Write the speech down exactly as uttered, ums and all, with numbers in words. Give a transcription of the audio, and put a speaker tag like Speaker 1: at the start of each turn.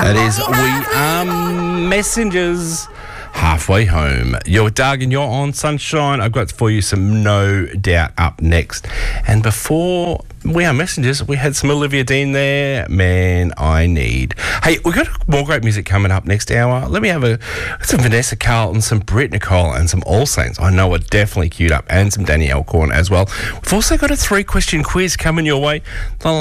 Speaker 1: That is We Are Messengers. Halfway home. You're Doug and you're on Sunshine. I've got for you some No Doubt up next. And before We Are Messengers, we had some Olivia Dean there. Man, I Need. Hey, we've got more great music coming up next hour. Let me have a some Vanessa Carlton, some Britt Nicole, and some All Saints. I know are definitely queued up, and some Danny Elkhorn as well. We've also got a three-question quiz coming your way. The